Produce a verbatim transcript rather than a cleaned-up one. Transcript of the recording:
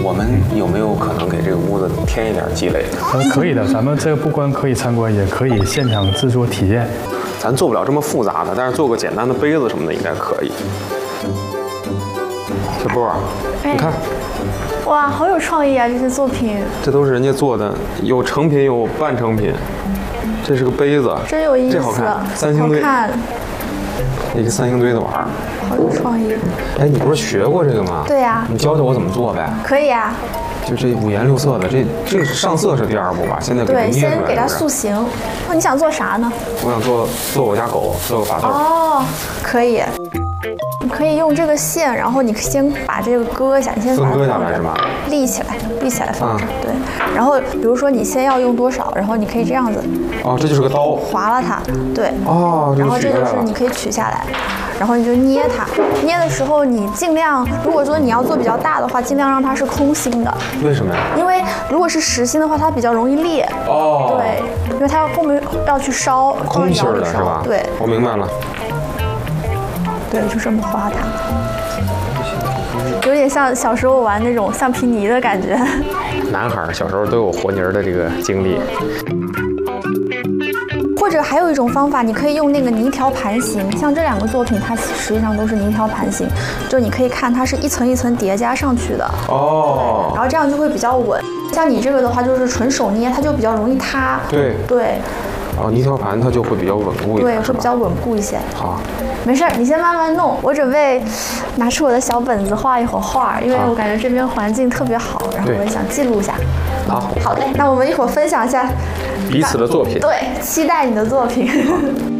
我们有没有可能给这个屋子添一点积累？ 呃，可以的，咱们这个不光可以参观，也可以现场制作体验。 咱做不了这么复杂的，但是做个简单的杯子什么的应该可以。小波，你看， 哇，好有创意啊！这些作品， 这都是人家做的，有成品有半成品。这是个杯子， 真有意思， 这好看，三星堆， 好看， 一个三星堆的碗儿， 好有创意。 哎，你不是学过这个吗？ 对呀、 你教教我怎么做呗？ 可以啊。 就这五颜六色的，这这个上色是第二步吧？现在给它对， 捏出来先给它是不是塑形。那你想做啥呢？ 我想做做我家狗，做个法斗。 哦，可以。你可以用这个线，然后你先把这个割下，你先把它分割下放着来是吧？ 立起来，立起来放着。 啊对。然后比如说你先要用多少，然后你可以这样子哦，这就是个刀。 划了它，对。 哦， 然后这就取下来了是你可以取下来，然后你就捏它。捏的时候你尽量，如果说你要做比较大的话，尽量让它是空心的， 为什么呀？ 因为如果是实心的话，它比较容易裂。 哦， 对，因为它后面要去烧， 空心儿的是烧吧？ 对， 我明白了。 对，就这么划它，有点像小时候玩那种橡皮泥的感觉。 男孩儿小时候都有和泥儿的这个经历。 或者还有一种方法，你可以用那个泥条盘形，像这两个作品，它实际上都是泥条盘形，就你可以看它是一层一层叠加上去的。 哦。 然后这样就会比较稳。像你这个的话，就是纯手捏，它就比较容易塌。 对。 对。 哦，泥条盘它就会比较稳固一点， 对，会比较稳固一些。 好。 没事儿，你先慢慢弄。我准备拿出我的小本子画一会儿画，因为我感觉这边环境特别好，然后我也想记录一下。 好。 好嘞，那我们一会儿分享一下彼此的作品。 对，期待你的作品。